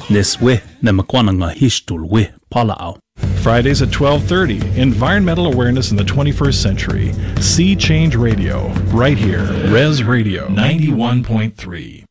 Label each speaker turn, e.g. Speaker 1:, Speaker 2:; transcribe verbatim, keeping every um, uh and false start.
Speaker 1: This way, namakwananga hishtul we palao.
Speaker 2: Fridays at twelve thirty, Environmental Awareness in the twenty-first Century. Sea Change Radio, right here, Res Radio ninety-one point three.